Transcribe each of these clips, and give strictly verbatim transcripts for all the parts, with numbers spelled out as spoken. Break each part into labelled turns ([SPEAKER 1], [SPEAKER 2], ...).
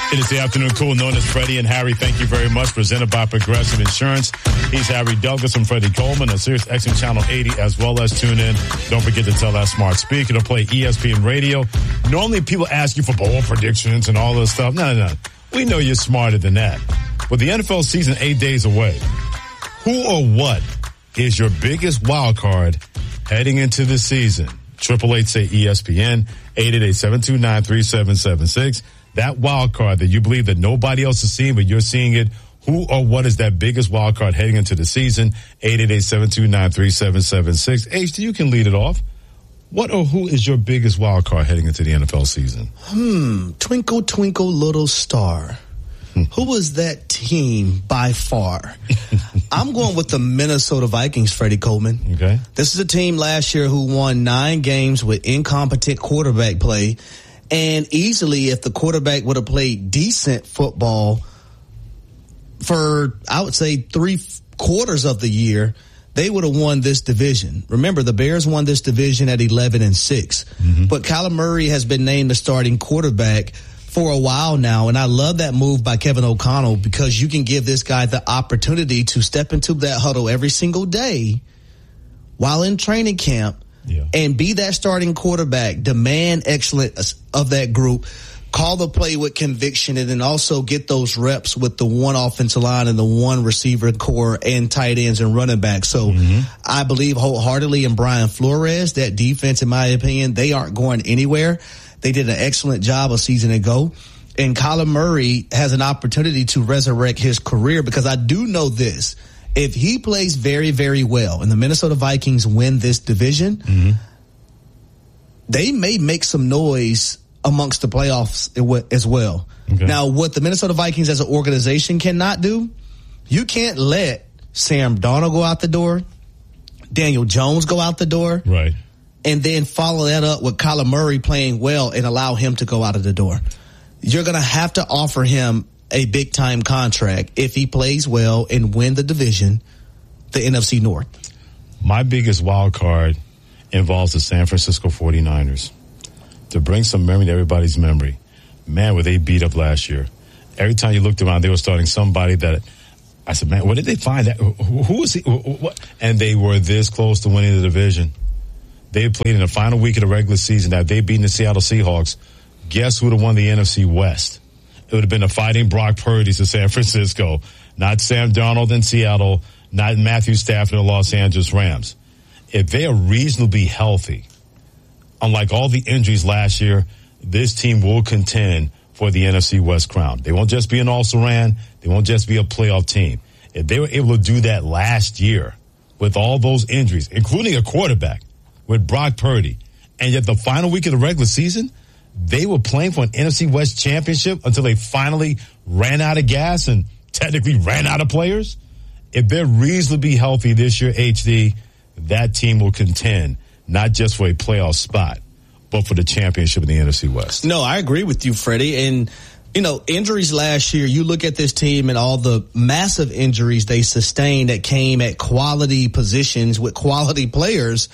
[SPEAKER 1] It is the afternoon cool known as Freddie and Harry. Thank you very much. Presented by Progressive Insurance. He's Harry Douglas and Freddie Coleman on Sirius X M Channel eighty, as well as tune in. Don't forget to tell that smart speaker to play E S P N Radio. Normally people ask you for bowl predictions and all this stuff. No, no, no. We know you're smarter than that. With the N F L season eight days away, who or what is your biggest wild card heading into the season? Triple eight say E S P N, eight eight eight, seven two nine, three seven seven six. That wild card that you believe that nobody else is seeing, but you're seeing it. Who or what is that biggest wild card heading into the season? eight eight eight, seven two nine, three seven seven six. H D, you can lead it off. What or who is your biggest wild card heading into the N F L season?
[SPEAKER 2] Hmm. Twinkle, twinkle, little star. Who was that team by far? I'm going with the Minnesota Vikings, Freddie Coleman.
[SPEAKER 1] Okay.
[SPEAKER 2] This is a team last year who won nine games with incompetent quarterback play. And easily, if the quarterback would have played decent football for, I would say, three quarters of the year, they would have won this division. Remember, the Bears won this division at eleven and six. Mm-hmm. But Kyler Murray has been named the starting quarterback for a while now, and I love that move by Kevin O'Connell because you can give this guy the opportunity to step into that huddle every single day while in training camp. Yeah. And be that starting quarterback, demand excellence of that group, call the play with conviction, and then also get those reps with the one offensive line and the one receiver core and tight ends and running backs. So mm-hmm. I believe wholeheartedly in Brian Flores. That defense, in my opinion, they aren't going anywhere. They did an excellent job a season ago. And Kyler Murray has an opportunity to resurrect his career because I do know this. If he plays very, very well and the Minnesota Vikings win this division, mm-hmm. they may make some noise amongst the playoffs as well. Okay. Now, what the Minnesota Vikings as an organization cannot do, you can't let Sam Darnold go out the door, Daniel Jones go out the door,
[SPEAKER 1] right,
[SPEAKER 2] and then follow that up with Kyler Murray playing well and allow him to go out of the door. You're going to have to offer him a big-time contract if he plays well and win the division, the N F C North.
[SPEAKER 1] My biggest wild card involves the San Francisco forty-niners. To bring some memory to everybody's memory, man, were they beat up last year. Every time you looked around, they were starting somebody that I said, man, what did they find? That, who was he? What? And they were this close to winning the division. They played in the final week of the regular season. Now, they beat the Seattle Seahawks. Guess who would have won the N F C West? It would have been the fighting Brock Purdy's of San Francisco, not Sam Darnold in Seattle, not Matthew Stafford in the Los Angeles Rams. If they are reasonably healthy, unlike all the injuries last year, this team will contend for the N F C West crown. They won't just be an all-Saran. They won't just be a playoff team. If they were able to do that last year with all those injuries, including a quarterback with Brock Purdy, and yet the final week of the regular season, they were playing for an N F C West championship until they finally ran out of gas and technically ran out of players. If they're reasonably healthy this year, H D, that team will contend not just for a playoff spot, but for the championship in the N F C West.
[SPEAKER 2] No, I agree with you, Freddie. And, you know, injuries last year, you look at this team and all the massive injuries they sustained that came at quality positions with quality players.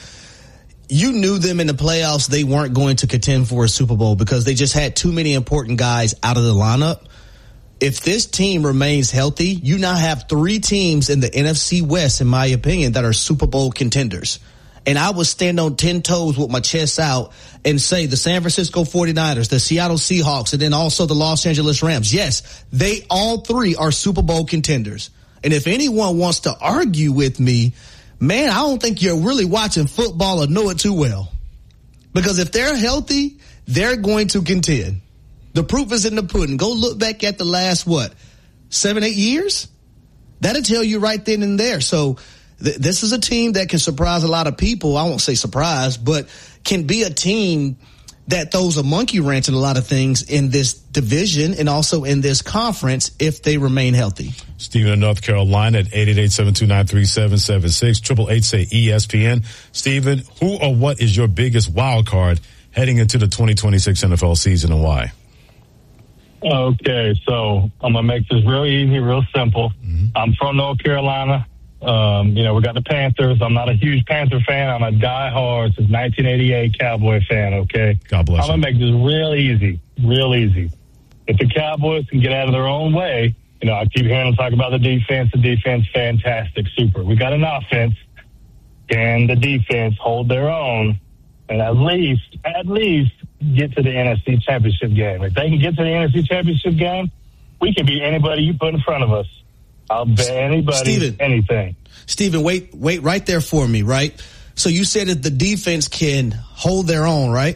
[SPEAKER 2] You knew them in the playoffs, they weren't going to contend for a Super Bowl because they just had too many important guys out of the lineup. If this team remains healthy, you now have three teams in the N F C West, in my opinion, that are Super Bowl contenders. And I would stand on ten toes with my chest out and say the San Francisco forty-niners, the Seattle Seahawks, and then also the Los Angeles Rams. Yes, they all three are Super Bowl contenders. And if anyone wants to argue with me, man, I don't think you're really watching football or know it too well. Because if they're healthy, they're going to contend. The proof is in the pudding. Go look back at the last, what, seven, eight years? That'll tell you right then and there. So th- this is a team that can surprise a lot of people. I won't say surprise, but can be a team that throws a monkey wrench in a lot of things in this division and also in this conference if they remain healthy.
[SPEAKER 1] Stephen in North Carolina at eight eight eight, seven two nine, three seven seven six, triple eight say E S P N. Stephen, who or what is your biggest wild card heading into the twenty twenty-six N F L season and why?
[SPEAKER 3] Okay, so I'm going to make this real easy, real simple. Mm-hmm. I'm from North Carolina. Um, you know, we got the Panthers. I'm not a huge Panther fan. I'm a diehard since nineteen eighty-eight Cowboy fan, okay?
[SPEAKER 1] God bless
[SPEAKER 3] I'm going to make this real easy, real easy. if the Cowboys can get out of their own way, you know, I keep hearing them talk about the defense. The defense, fantastic, super. We got an offense. Can the defense hold their own and at least, at least get to the N F C Championship game? If they can get to the N F C Championship game, we can beat anybody you put in front of us. I'll bet anybody
[SPEAKER 2] Steven,
[SPEAKER 3] anything.
[SPEAKER 2] Steven, wait, wait right there for me, right? So you said that the defense can hold their own, right?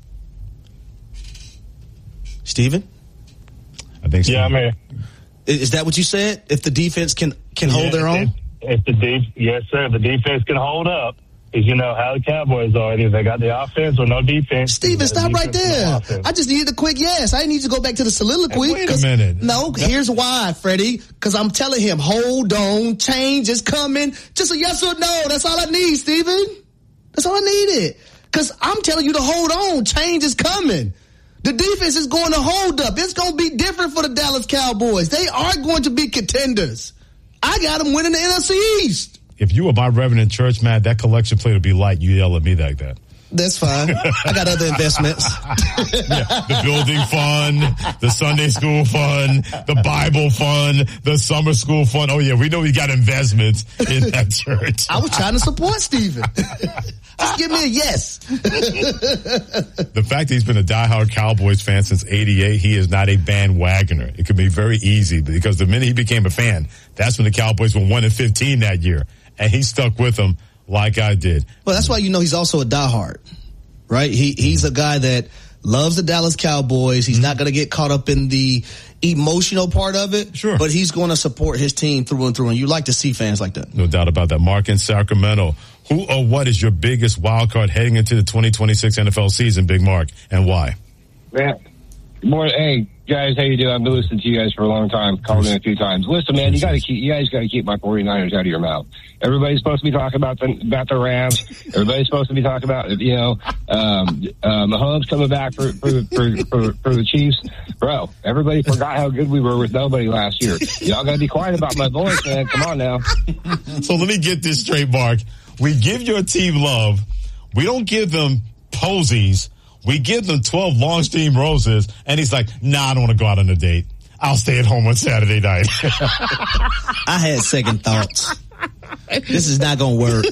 [SPEAKER 2] Steven?
[SPEAKER 1] I think so.
[SPEAKER 3] Yeah, I'm here.
[SPEAKER 2] Is that what you said? If the defense can, can
[SPEAKER 3] yeah,
[SPEAKER 2] hold their own?
[SPEAKER 3] If, if the def- yes, sir. The defense can hold up. Because you know how the Cowboys are. Either they got the offense or no defense.
[SPEAKER 2] Steven, stop right there. I just needed a quick yes. I didn't need to go back to the soliloquy.
[SPEAKER 1] Hey, wait a minute.
[SPEAKER 2] No, here's why, Freddie. Because I'm telling him, hold on, change is coming. Just a yes or no. That's all I need, Steven. That's all I needed. Because I'm telling you to hold on. Change is coming. The defense is going to hold up. It's going to be different for the Dallas Cowboys. They are going to be contenders. I got them winning the N F C East.
[SPEAKER 1] If you were my reverend in church, man, that collection plate would be light. You yell at me like that.
[SPEAKER 2] That's fine. I got other investments.
[SPEAKER 1] Yeah, the building fund, the Sunday school fund, the Bible fund, the summer school fund. Oh, yeah, we know we got investments in that church.
[SPEAKER 2] I was trying to support Steven. Just give me a yes.
[SPEAKER 1] The fact that he's been a diehard Cowboys fan since eighty-eight, he is not a bandwagoner. It could be very easy because the minute he became a fan, that's when the Cowboys were one and fifteen that year. And he stuck with them like I did.
[SPEAKER 2] Well, that's why you know he's also a diehard, right? He He's a guy that loves the Dallas Cowboys. He's mm-hmm. not going to get caught up in the emotional part of it.
[SPEAKER 1] Sure.
[SPEAKER 2] But he's going to support his team through and through. And you like to see fans like that.
[SPEAKER 1] No doubt about that. Mark in Sacramento. Who or what is your biggest wild card heading into the twenty twenty-six N F L season, Big Mark, and why?
[SPEAKER 4] Man, more, hey, guys, how you doing? I've been listening to you guys for a long time, called in a few times. Listen, man, you got to keep, you guys got to keep my 49ers out of your mouth. Everybody's supposed to be talking about the about the Rams. Everybody's supposed to be talking about, you know, um, uh, Mahomes coming back for for, for for for the Chiefs. Bro, everybody forgot how good we were with nobody last year. Y'all got to be quiet about my voice, man. Come on now.
[SPEAKER 1] So let me get this straight, Mark. We give your team love. We don't give them posies. We give them twelve long steam roses. And he's like, nah, I don't want to go out on a date. I'll stay at home on Saturday night.
[SPEAKER 2] I had second thoughts. This is not going to work.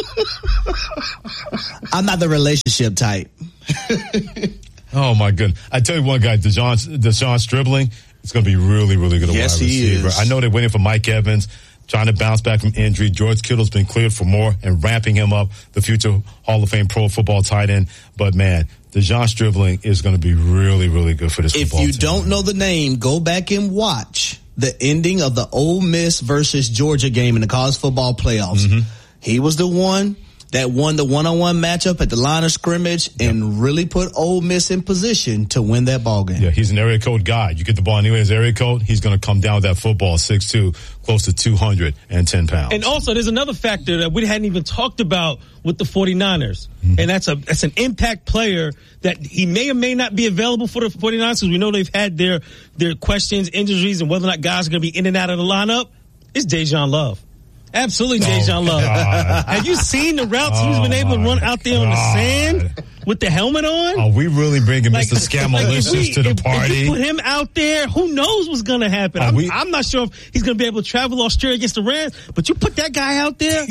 [SPEAKER 2] I'm not the relationship type.
[SPEAKER 1] Oh, my goodness. I tell you one guy, DeSean, DeSean Stribling, it's going to be really, really good at
[SPEAKER 2] yes,
[SPEAKER 1] wide receiver.
[SPEAKER 2] He is.
[SPEAKER 1] I know they're waiting for Mike Evans, trying to bounce back from injury. George Kittle's been cleared for more and ramping him up, the future Hall of Fame pro football tight end. But, man, DeSean Stribling is going to be really, really good for this
[SPEAKER 2] if
[SPEAKER 1] football team.
[SPEAKER 2] If you don't know the name, go back and watch the ending of the Ole Miss versus Georgia game in the college football playoffs. Mm-hmm. He was the one that won the one-on-one matchup at the line of scrimmage yep. and really put Ole Miss in position to win that ball game.
[SPEAKER 1] Yeah, he's an area code guy. You get the ball anyway as area code, he's going to come down with that football, six two, close to two hundred ten pounds.
[SPEAKER 5] And also, there's another factor that we hadn't even talked about with the 49ers, mm-hmm. and that's a that's an impact player that he may or may not be available for the 49ers because we know they've had their, their questions, injuries, and whether or not guys are going to be in and out of the lineup. It's Dejan Love. Absolutely, Dejan oh, Love. God. Have you seen the routes oh, he's been able to run out there God. on the sand with the helmet on?
[SPEAKER 1] Are we really bringing like, Mister Scamalicious
[SPEAKER 5] like we,
[SPEAKER 1] to the
[SPEAKER 5] if,
[SPEAKER 1] party?
[SPEAKER 5] If you put him out there, who knows what's going to happen? I'm, we, I'm not sure if he's going to be able to travel Australia against the Rams, but you put that guy out there.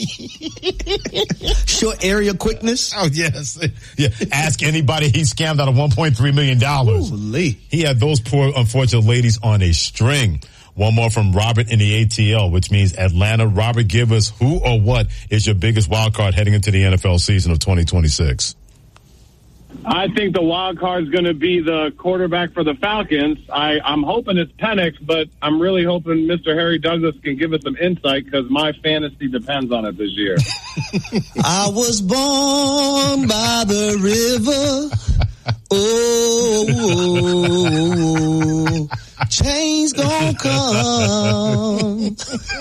[SPEAKER 2] Short area quickness.
[SPEAKER 1] Oh, yes. Yeah. Ask anybody he scammed out of one point three million dollars.
[SPEAKER 2] Holy.
[SPEAKER 1] He had those poor, unfortunate ladies on a string. One more from Robert in the A T L, which means Atlanta. Robert, give us who or what is your biggest wild card heading into the N F L season of twenty twenty-six?
[SPEAKER 6] I think the wild card is going to be the quarterback for the Falcons. I, I'm hoping it's Penix, but I'm really hoping Mister Harry Douglas can give us some insight because my fantasy depends on it this year.
[SPEAKER 2] I was born by the river. Oh, oh, oh. Change gonna come.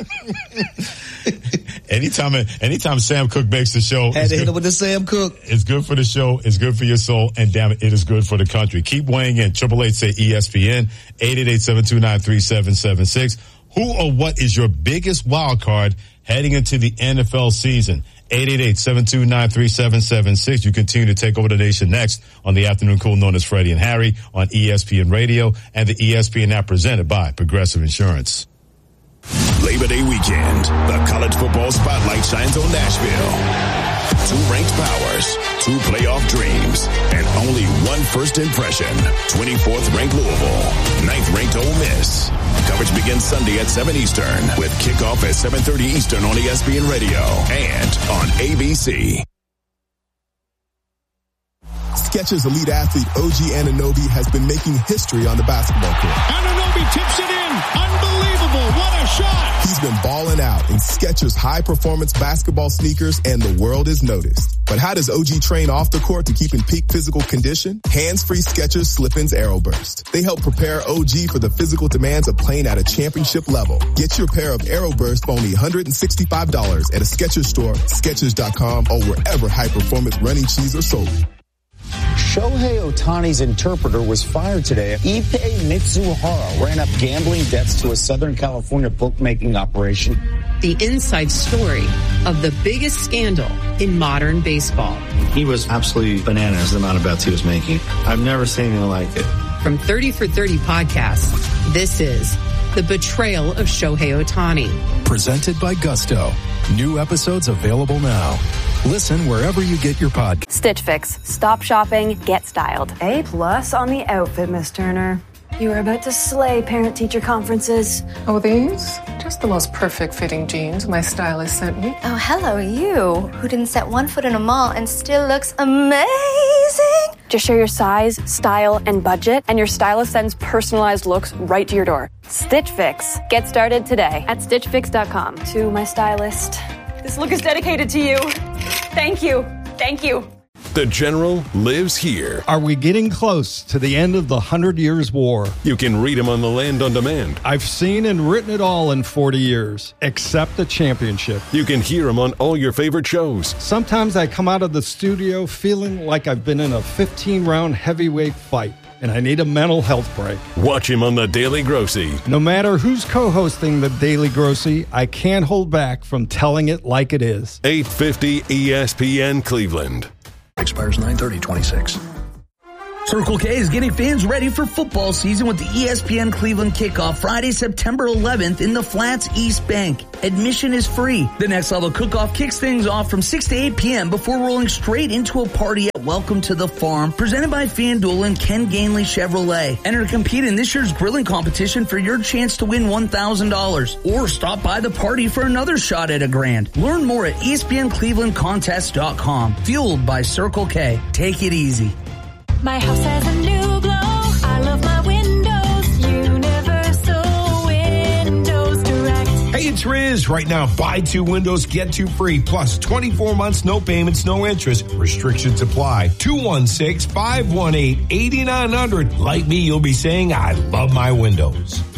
[SPEAKER 1] anytime, anytime Sam Cooke makes the show,
[SPEAKER 2] had to hit him with the Sam Cooke.
[SPEAKER 1] It's good for the show. It's good for your soul, and damn it, it is good for the country. Keep weighing in. Triple eight say E S P N eight eight eight seven two nine three seven seven six. Who or what is your biggest wild card heading into the N F L season. eight eight eight, seven two nine, three seven seven six. You continue to take over the nation next on the Afternoon Cool, known as Freddie and Harry, on E S P N Radio and the E S P N app, presented by Progressive Insurance.
[SPEAKER 7] Labor Day weekend, the college football spotlight shines on Nashville. Two ranked powers, two playoff dreams, and only one first impression. twenty-fourth ranked Louisville, ninth ranked Ole Miss. Coverage begins Sunday at seven Eastern with kickoff at seven thirty Eastern on E S P N Radio and on A B C.
[SPEAKER 8] Skechers elite athlete O G Anunoby has been making history on the basketball court.
[SPEAKER 9] Anunoby tips it in. Unbelievable. What a shot.
[SPEAKER 8] He's been balling out in Skechers high-performance basketball sneakers, and the world is noticed. But how does O G train off the court to keep in peak physical condition? Hands-free Skechers Slip-ins Aeroburst. They help prepare O G for the physical demands of playing at a championship level. Get your pair of Aeroburst for only one hundred sixty-five dollars at a Skechers store, Skechers dot com, or wherever high-performance running shoes are sold.
[SPEAKER 10] Shohei Ohtani's interpreter was fired today. Ippei Mitsuhara ran up gambling debts to a Southern California bookmaking operation.
[SPEAKER 11] The inside story of the biggest scandal in modern baseball.
[SPEAKER 12] He was absolutely bananas, the amount of bets he was making. I've never seen anything like it.
[SPEAKER 11] From thirty for thirty podcasts, this is The Betrayal of Shohei Ohtani.
[SPEAKER 13] Presented by Gusto. New episodes available now. Listen wherever you get your podcast.
[SPEAKER 14] Stitch Fix. Stop shopping, get styled. A plus on the outfit, Miss Turner. You are about to slay parent-teacher conferences.
[SPEAKER 15] Oh, these? Just the most perfect fitting jeans my stylist sent me.
[SPEAKER 16] Oh, hello, you, who didn't set one foot in a mall and still looks amazing.
[SPEAKER 14] Just share your size, style, and budget, and your stylist sends personalized looks right to your door. Stitch Fix. Get started today at stitch fix dot com. To my stylist, this look is dedicated to you. Thank you. Thank you.
[SPEAKER 7] The General lives here.
[SPEAKER 17] Are we getting close to the end of the Hundred Years' War?
[SPEAKER 7] You can read him on The Land on Demand.
[SPEAKER 17] I've seen and written it all in forty years, except the championship.
[SPEAKER 7] You can hear him on all your favorite shows.
[SPEAKER 17] Sometimes I come out of the studio feeling like I've been in a fifteen-round heavyweight fight, and I need a mental health break.
[SPEAKER 7] Watch him on The Daily Grossy.
[SPEAKER 17] No matter who's co-hosting The Daily Grossy, I can't hold back from telling it like it is.
[SPEAKER 7] eight fifty E S P N Cleveland.
[SPEAKER 18] Expires nine thirty twenty-six.
[SPEAKER 19] Circle K is getting fans ready for football season with the E S P N Cleveland kickoff Friday, September eleventh in the Flats East Bank. Admission is free. The Next Level Cook-Off kicks things off from six to eight p.m. before rolling straight into a party at Welcome to the Farm, presented by FanDuel and Ken Gainley Chevrolet. Enter to compete in this year's grilling competition for your chance to win one thousand dollars. Or stop by the party for another shot at a grand. Learn more at E S P N Cleveland Contest dot com. Fueled by Circle K. Take it easy.
[SPEAKER 20] My house has a new glow. I love my windows. Universal Windows Direct.
[SPEAKER 21] Hey, it's Riz. Right now, buy two windows, get two free. Plus twenty-four months, no payments, no interest. Restrictions apply. two one six, five one eight, eight nine zero zero. Like me, you'll be saying, I love my windows.